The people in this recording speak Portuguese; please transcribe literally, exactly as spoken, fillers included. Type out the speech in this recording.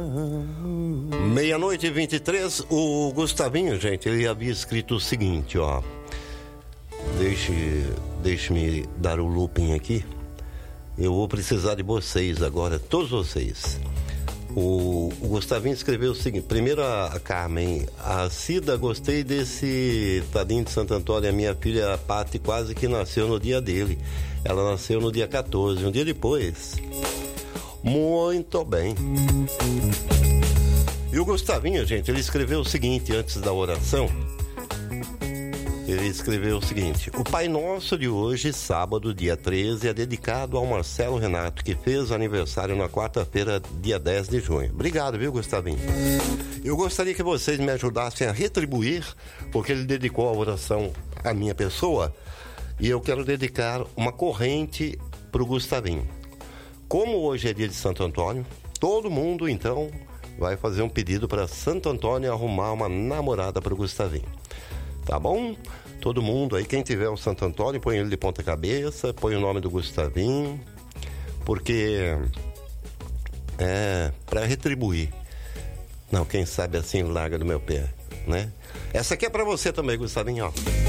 Meia-noite e vinte e três, o Gustavinho, gente, ele havia escrito o seguinte, ó. Deixe, deixe-me dar o looping aqui. Eu vou precisar de vocês agora, todos vocês. O, o Gustavinho escreveu o seguinte: primeiro a, a Carmen, a Cida, gostei desse Tadinho de Santo Antônio. A minha filha, a Pati, quase que nasceu no dia dele. Ela nasceu no dia quatorze, um dia depois. Muito bem. E o Gustavinho, gente, ele escreveu o seguinte antes da oração. Ele escreveu o seguinte: o Pai Nosso de hoje, sábado, dia treze, é dedicado ao Marcelo Renato, que fez aniversário na quarta-feira, dia dez de junho. Obrigado, viu, Gustavinho? Eu gostaria que vocês me ajudassem a retribuir, porque ele dedicou a oração à minha pessoa, e eu quero dedicar uma corrente para o Gustavinho. Como hoje é dia de Santo Antônio, todo mundo, então, vai fazer um pedido para Santo Antônio arrumar uma namorada para o Gustavinho. Tá bom? Todo mundo aí, quem tiver o Santo Antônio, põe ele de ponta cabeça, põe o nome do Gustavinho, porque é para retribuir. Não, quem sabe assim larga do meu pé, né? Essa aqui é para você também, Gustavinho, ó.